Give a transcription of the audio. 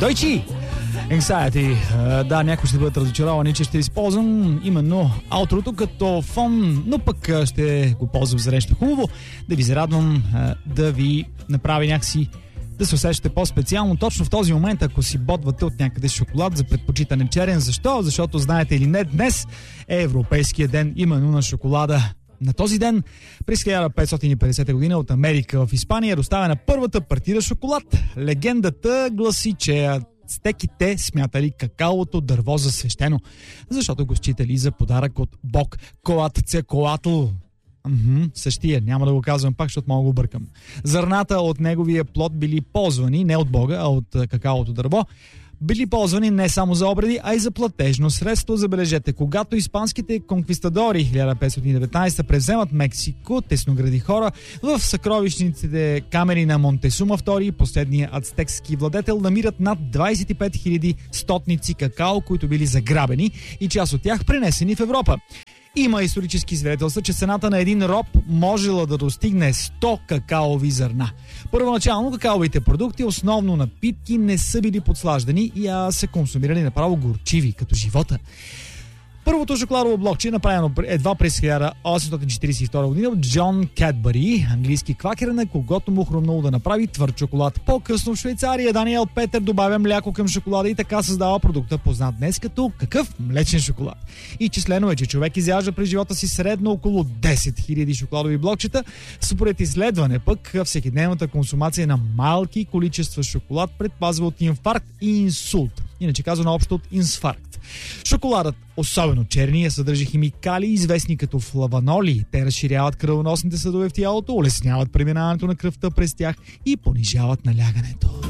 Дойчи! Anxiety. Да, някои ще бъдат разочаровани, че ще използвам именно аутрото като фон, но пък ще го ползвам за нещо хубаво, да ви зарадвам, да ви направи някакси да се усещате по-специално точно в този момент, ако си бодвате от някъде шоколад за предпочитане черен. Защо? Защото, знаете или не, днес е Европейския ден именно на шоколада. На този ден, през 1550 година от Америка в Испания е доставена първата партида шоколад. Легендата гласи, че ацтеките смятали какаото дърво за свещено, защото го считали за подарък от бог Коаткоатл. Същия, няма да го казвам пак, защото мога го бъркам. Зърната от неговия плод били ползвани не от бога, а от какаото дърво. Били ползвани не само за обреди, а и за платежно средство. Забележете, когато испанските конквистадори 1519 превземат Мексико, тесногради хора, в съкровищните камери на Монтесума II, последния ацтекски владетел, намират над 25 000 стотници какао, които били заграбени и част от тях пренесени в Европа. Има исторически свидетелства, че цената на един роб можела да достигне 100 какаови зърна. Първоначално какаовите продукти, основно напитки, не са били подслаждани и се консумирали направо горчиви, като Първото шоколадово блокче е направено едва през 1842 година от Джон Кадбъри, английски квакер, на когото му хрумнало да направи твърд шоколад. По-късно в Швейцария Даниел Петър добавя мляко към шоколада и така създава продукта, познат днес като какъв млечен шоколад. И числено е, че човек изяжда през живота си средно около 10 000 шоколадови блокчета. Според изследване пък, всекидневната консумация на малки количества шоколад предпазва от инфаркт и инсулт. Иначе казано общо от инсфаркт. Шоколадът, особено черния, съдържа химикали, известни като флаваноли. Те разширяват кръвоносните съдове в тялото, улесняват преминаването на кръвта през тях и понижават налягането.